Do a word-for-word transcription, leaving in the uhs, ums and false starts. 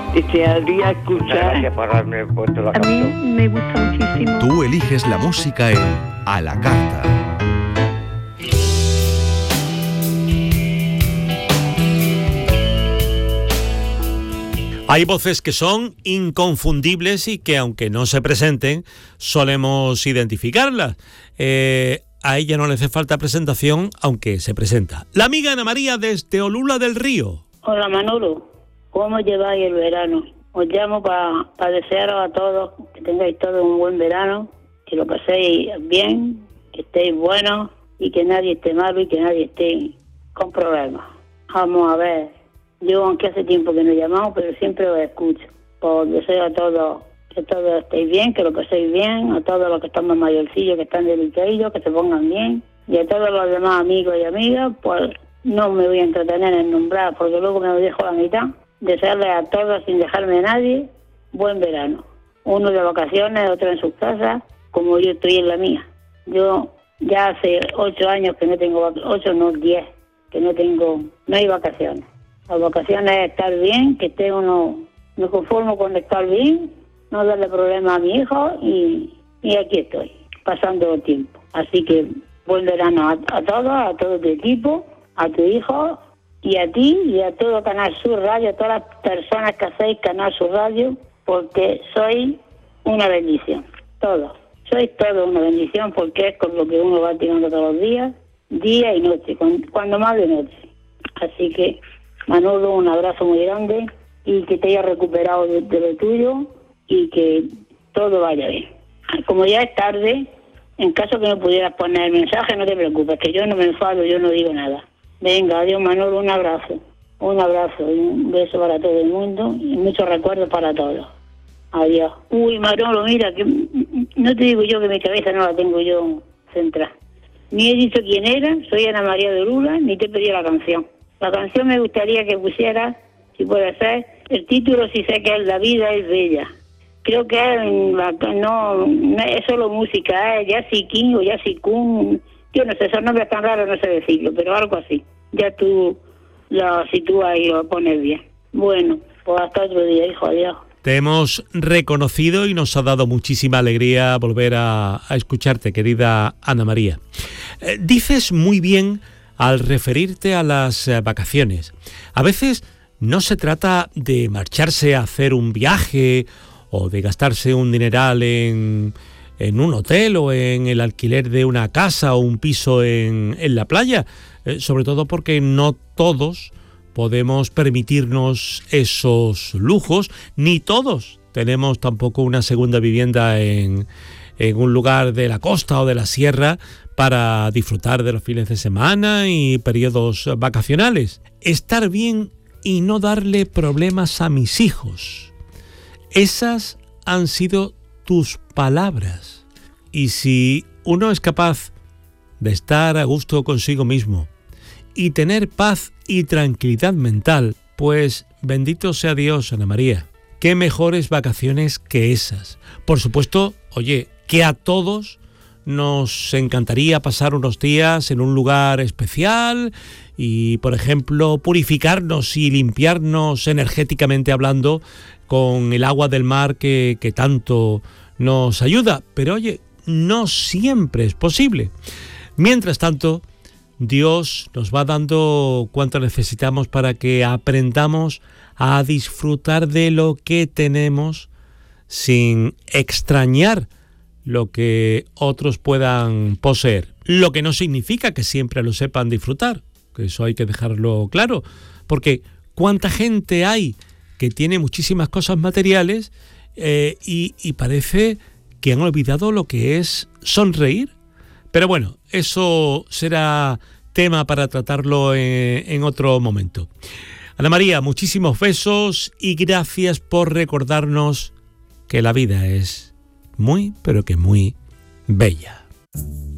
desearía escuchar. Gracias por haberme puesto la A mí canción. me gusta muchísimo. Tú eliges la música en A la Carta. Hay voces que son inconfundibles y que, aunque no se presenten, solemos identificarlas. Eh, a ella no le hace falta presentación, aunque se presenta. La amiga Ana María desde Olula del Río. Hola Manolo, ¿cómo lleváis el verano? Os llamo para pa desearos a todos que tengáis todos un buen verano, que lo paséis bien, que estéis buenos y que nadie esté malo y que nadie esté con problemas. Vamos a ver, yo aunque hace tiempo que no llamamos, pero siempre os escucho. Os deseo a todos que todos estéis bien, que lo paséis bien, a todos los que están más mayorcillos, que están delicados, que se pongan bien, y a todos los demás amigos y amigas, pues no me voy a entretener en nombrar, porque luego me lo dejo a la mitad. Desearles a todos, sin dejarme a nadie, buen verano. Uno de vacaciones, otro en sus casas, como yo estoy en la mía. Yo ya hace ocho años que no tengo vacaciones, ocho no, diez, que no tengo, no hay vacaciones. Las vacaciones es estar bien, que esté uno, me conformo con estar bien, no darle problemas a mi hijo y, y aquí estoy, pasando el tiempo. Así que buen verano a, a todos, a todo tu equipo, a tu hijo y a ti y a todo Canal Sur Radio, a todas las personas que hacéis Canal Sur Radio, porque sois una bendición, todos. Sois todo una bendición porque es con lo que uno va tirando todos los días, día y noche, cuando más de noche. Así que, Manolo, un abrazo muy grande y que te hayas recuperado de, de lo tuyo y que todo vaya bien. Como ya es tarde, en caso que no pudieras poner el mensaje, no te preocupes, que yo no me enfado, yo no digo nada. Venga, adiós Manolo, un abrazo, un abrazo y un beso para todo el mundo y muchos recuerdos para todos. Adiós. Uy, Manolo, mira, que no te digo yo que mi cabeza no la tengo yo centrada. Ni he dicho quién era, soy Ana María de Olula, ni te he pedido la canción. La canción me gustaría que pusieras, si puede ser, el título sí sé que es La vida es bella. Creo que es, no, no es solo música, es Yassi King o Yassi Kun. Yo no sé, esos nombres tan raros no sé decirlo, pero algo así. Ya tú lo sitúas y lo pones bien. Bueno, pues hasta otro día, hijo, adiós. Te hemos reconocido y nos ha dado muchísima alegría volver a, a escucharte, querida Ana María. Eh, dices muy bien al referirte a las eh, vacaciones. A veces no se trata de marcharse a hacer un viaje o de gastarse un dineral en, en un hotel o en el alquiler de una casa o un piso en, en la playa, eh, sobre todo porque no todos podemos permitirnos esos lujos, ni todos tenemos tampoco una segunda vivienda en, en un lugar de la costa o de la sierra para disfrutar de los fines de semana y periodos vacacionales. Estar bien y no darle problemas a mis hijos. Esas han sido tus palabras. Y si uno es capaz de estar a gusto consigo mismo y tener paz y tranquilidad mental, pues bendito sea Dios, Ana María. Qué mejores vacaciones que esas. Por supuesto, oye, que a todos nos encantaría pasar unos días en un lugar especial y, por ejemplo, purificarnos y limpiarnos energéticamente hablando con el agua del mar que, que tanto nos ayuda. Pero oye, no siempre es posible. Mientras tanto, Dios nos va dando cuanto necesitamos para que aprendamos a disfrutar de lo que tenemos sin extrañar lo que otros puedan poseer. Lo que no significa que siempre lo sepan disfrutar, que eso hay que dejarlo claro, porque cuánta gente hay que tiene muchísimas cosas materiales eh, y, y parece que han olvidado lo que es sonreír. Pero bueno, eso será tema para tratarlo en, en otro momento. Ana María, muchísimos besos y gracias por recordarnos que la vida es muy, pero que muy bella.